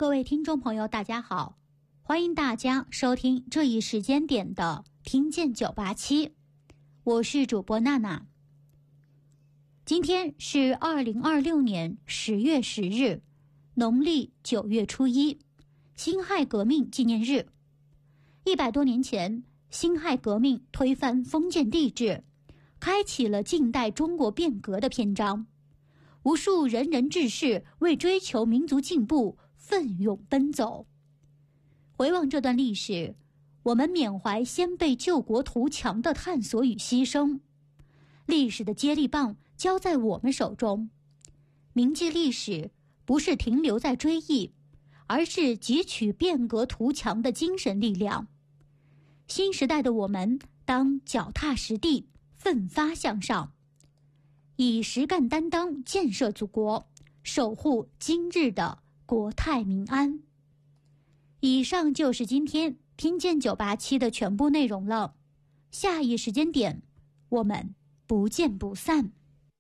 各位听众朋友大家好，欢迎大家收听这一时间点的听见987，我是主播娜娜。今天是2026年10月10日，农历9月初1，辛亥革命纪念日。100多年前，辛亥革命推翻封建帝制，开启了近代中国变革的篇章。无数仁人志士为追求民族进步奋勇奔走。回望这段历史，我们缅怀先辈救国图强的探索与牺牲。历史的接力棒交在我们手中，铭记历史不是停留在追忆，而是汲取变革图强的精神力量。新时代的我们当脚踏实地，奋发向上，以实干担当建设祖国，守护今日的国泰民安。以上就是今天听见987的全部内容了，下一时间点我们不见不散。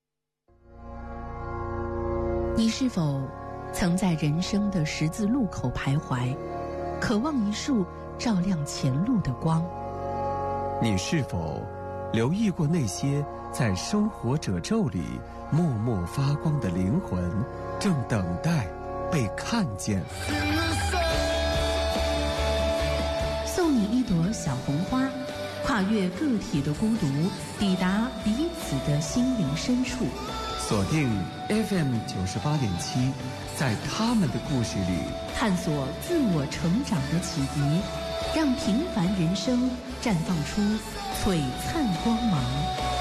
你是否曾在人生的十字路口徘徊，渴望一束照亮前路的光？ 你是否留意过那些在生活褶皱里默默发光的灵魂，正等待被看见？ 送你一朵小红花，跨越个体的孤独，抵达彼此的心灵深处。 锁定 FM 98.7，在他们的故事里探索自我成长的启迪，让平凡人生绽放出璀璨光芒。